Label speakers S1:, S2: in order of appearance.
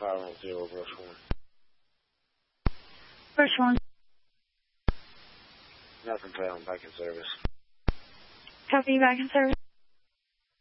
S1: 510 Brush 1.
S2: Brush 1.
S1: Nothing, pal. I'm back in service.
S2: Copy, back in service.